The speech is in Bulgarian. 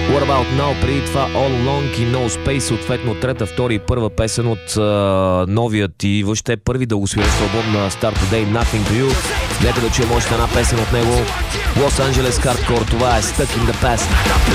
What About Now, преди това All Along и No Space, съответно трета, втори и първа песен от новият и въобще първи дългосвирещ албум на Start Today, Nothing to You. Нека да чуем още една песен от него. Los Angeles Hardcore, това е Stuck in the Past.